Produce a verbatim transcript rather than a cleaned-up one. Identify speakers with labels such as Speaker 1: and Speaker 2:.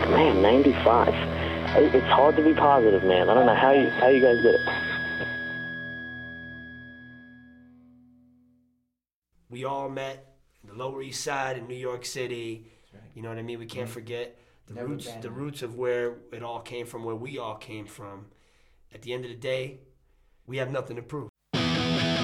Speaker 1: Man, ninety-five. It- It's hard to be positive, man. I don't know how you how you guys did it.
Speaker 2: We all met in the Lower East Side in New York City. You know what I mean? We can't forget the
Speaker 3: Never
Speaker 2: roots,
Speaker 3: been.
Speaker 2: the roots of where it all came from, where we all came from. At the end of the day, we have nothing to prove.